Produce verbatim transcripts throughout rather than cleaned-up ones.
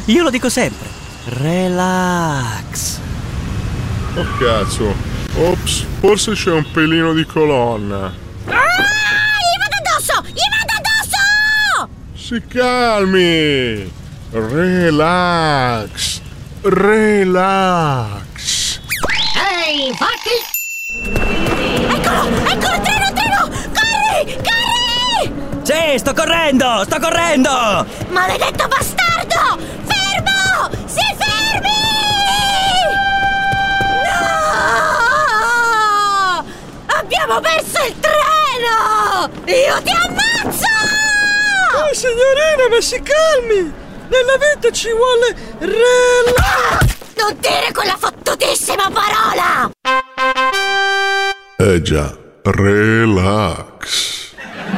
io lo dico sempre. Relax. Oh cazzo. Ops, forse c'è un pelino di colonna. Ah, gli vado addosso! Gli vado addosso! Si calmi. Relax. Relax. Ehi, fatti! Eccolo! Eccolo il treno, il treno! Corri! Corri! Sì, sto correndo! Sto correndo! Maledetto bastardo! Fermo! Si fermi! No! Abbiamo perso il treno! Io ti ammazzo! Oh, signorina, ma si calmi! Nella vita ci vuole relax! Ah! Non dire quella fottutissima parola! Eh già, relax.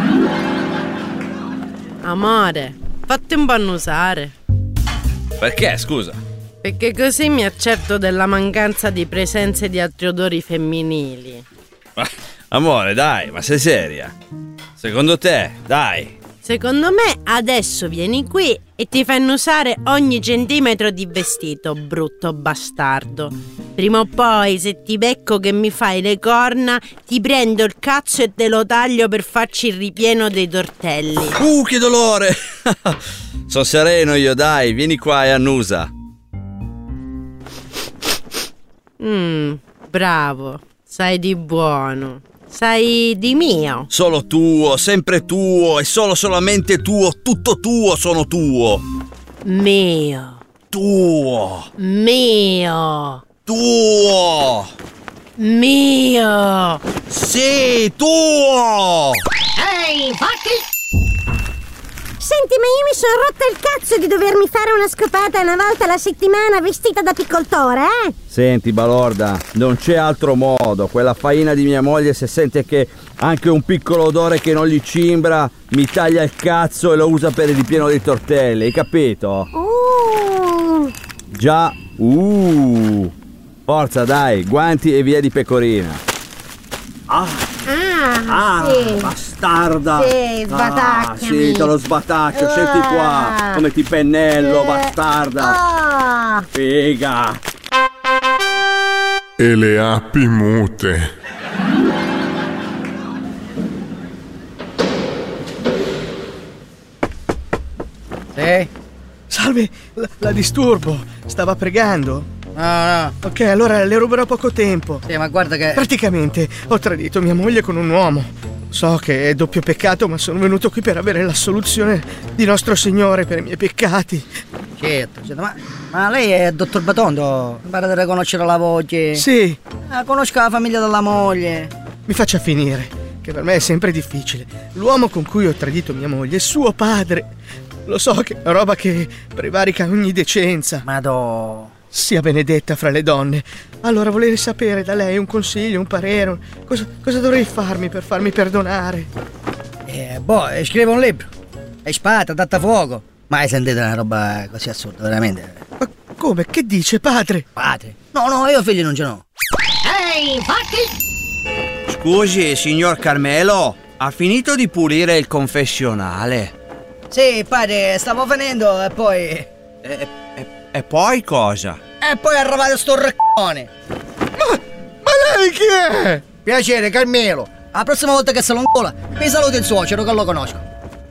Amore, fatti un po' annusare. Perché, scusa? Perché così mi accerto della mancanza di presenze di altri odori femminili. Ma, amore, dai, ma sei seria? Secondo te, dai. Secondo me adesso vieni qui e ti fai annusare ogni centimetro di vestito, brutto bastardo. Prima o poi, se ti becco che mi fai le corna, ti prendo il cazzo e te lo taglio per farci il ripieno dei tortelli. Uh, che dolore! Sono sereno io, dai, vieni qua e annusa. Mmm, bravo, sai di buono. Sai di mio. Solo tuo, sempre tuo, e solo solamente tuo, tutto tuo sono tuo. Mio. Tuo. Mio. Tuo. Mio. Sì, tuo. Ehi, fatti! Senti, ma io mi sono rotta il cazzo di dovermi fare una scopata una volta alla settimana vestita da piccoltore, eh? Senti, balorda, non c'è altro modo. Quella faina di mia moglie, se sente che anche un piccolo odore che non gli cimbra, mi taglia il cazzo e lo usa per il ripieno dei tortelli, hai capito? Uh. Già, uh. Forza, dai, guanti e via di pecorina. Ah. Ah, Ah, sì. bastarda! Sì, sbatacchiami. Ah, sì, te lo sbatacchio, Ah. senti qua, come ti pennello, Sì. bastarda! Ah. Figa! E le api mute. Sì? Salve, la, la disturbo. Stava pregando. No, no. Ok, allora le ruberò poco tempo. Sì, ma guarda che... Praticamente ho tradito mia moglie con un uomo. So che è doppio peccato, ma sono venuto qui per avere la soluzione di nostro Signore per i miei peccati. Certo, certo. Ma, ma lei è il dottor Batondo? Mi pare di riconoscere la voce. Sì. Ah, conosco la famiglia della moglie. Mi faccia finire, che per me è sempre difficile. L'uomo con cui ho tradito mia moglie è suo padre. Lo so che è una roba che prevarica ogni decenza. Madò. Sia benedetta fra le donne. Allora volevo sapere da lei un consiglio, un parere. Cosa, cosa dovrei farmi per farmi perdonare? Eh, boh, scrive un libro. E spada, datta fuoco. Mai sentite una roba così assurda, veramente? Ma come? Che dice, padre? Padre? No, no, io figli non ce n'ho. Ehi, fatti! Scusi, signor Carmelo, ha finito di pulire il confessionale? Sì, padre, stavo finendo e poi... E, e, e poi cosa? E poi è arrivato sto raccone. Ma, ma lei chi è? Piacere, Carmelo. La prossima volta che se lo incola, mi saluti il suocero che lo conosco.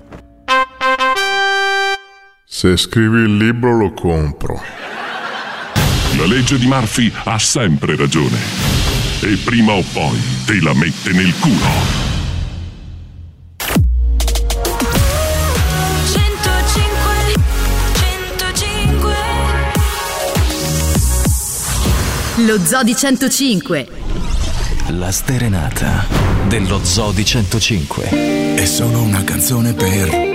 Se scrivi il libro lo compro. La legge di Murphy ha sempre ragione. E prima o poi te la mette nel culo. Lo Zoo di centocinque. La sterenata dello Zoo di centocinque. È solo una canzone per